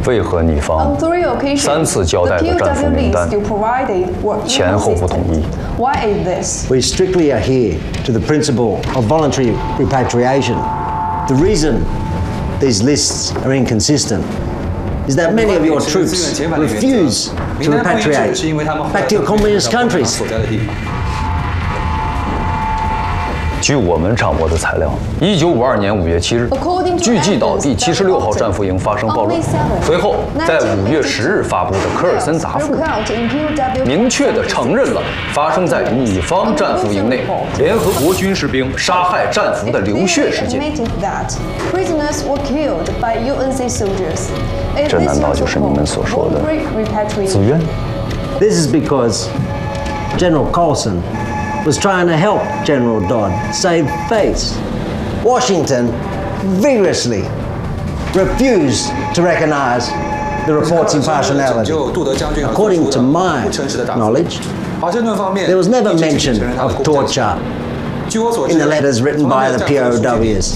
为何你方3次交代的战俘名单前后不统一？ We strictly adhere to the principle of voluntary repatriation. The reason these lists are inconsistent is that many of your troops refuse to repatriate back to your communist countries. 据我们掌握的材料，1952年5月7日，巨济岛第76号战俘营发生暴乱。随后，在5月10日发布的科尔森答复，明确地承认了发生在你方战俘营内联合国军士兵杀害战俘的流血事件。这难道就是你们所说的自愿？ This is because General Colson was trying to help General Dodd save face. Washington vigorously refused to recognize the report's impartiality. According to my knowledge, there was never mention of torture in the letters written by the POWs.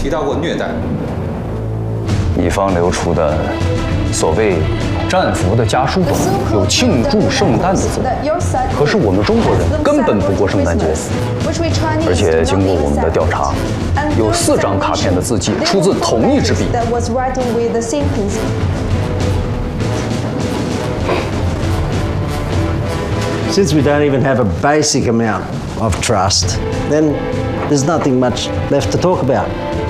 你方流出的所谓战俘的家书中有庆祝圣诞的字，可是我们中国人根本不过圣诞节，而且经过我们的调查，有4张卡片的字迹出自同一支笔。 Since we don't even have a basic amount of trust, then there's nothing much left to talk about.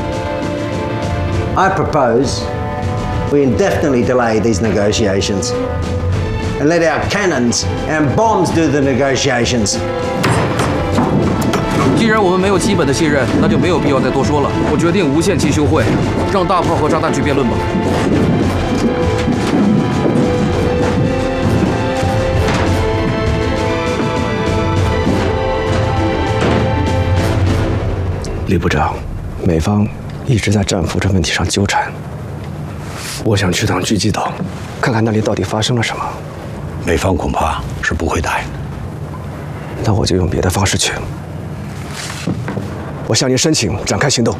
I propose we indefinitely delay these negotiations and let our cannons and bombs do the negotiations. 既然我们没有基本的信任，那就没有必要再多说了。我决定无限期休会，让大炮和炸弹去辩论吧。 李部长，美方一直在战俘这问题上纠缠。我想去趟巨济岛，看看那里到底发生了什么。 美方恐怕是不会答应的。 那我就用别的方式去。我向您申请展开行动。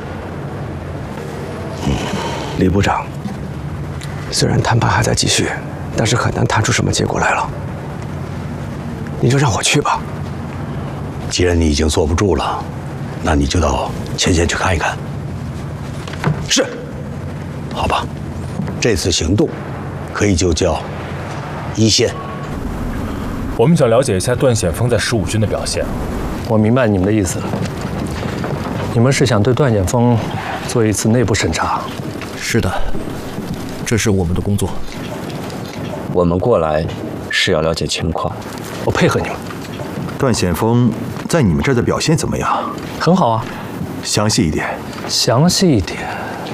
李部长，虽然谈判还在继续，但是很难谈出什么结果来了。您就让我去吧。 既然你已经坐不住了，那你就到前线去看一看。 是。 好吧，这次行动可以就叫一线。 我们想了解一下段显峰在15军的表现。 我明白你们的意思了，你们是想对段显峰做一次内部审查。 是的，这是我们的工作。 我们过来是要了解情况， 我配合你们。 段显峰在你们这儿的表现怎么样？ 很好啊。 详细一点。 详细一点。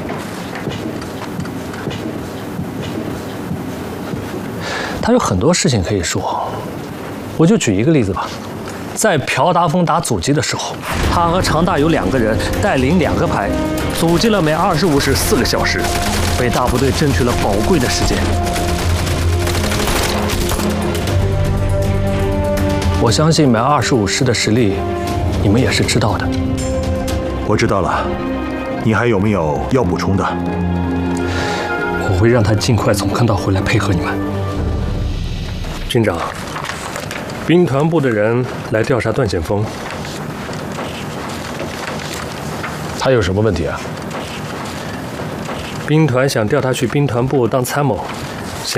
他有很多事情可以说，我就举一个例子吧。在朴达峰打阻击的时候，他和常大有2个人带领2个排，阻击了美25师4个小时，为大部队争取了宝贵的时间。我相信美25师的实力，你们也是知道的。 我知道了，你还有没有要补充的？ 我会让他尽快从坑道回来配合你们。军长，兵团部的人来调查段显峰， 他有什么问题啊？ 兵团想调他去兵团部当参谋，